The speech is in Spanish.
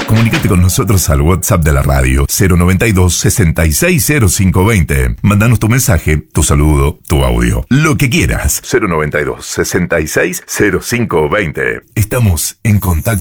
Comunícate con nosotros al WhatsApp de la radio 092-660520. Mándanos tu mensaje, tu saludo, tu audio, lo que quieras. 092-660520. Estamos en contacto.